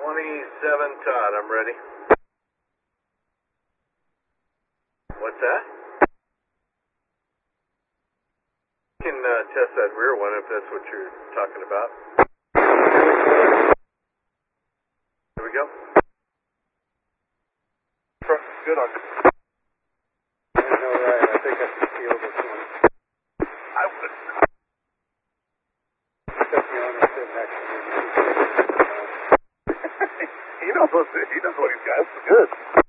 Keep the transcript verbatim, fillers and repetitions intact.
twenty-seven Todd, I'm ready. What's that? You can uh, test that rear one if that's what you're talking about. There we go. Good on. I know, right. I think I can feel this one. I would. Except the owner sitting next to me. he knows what he knows what he's got. Good.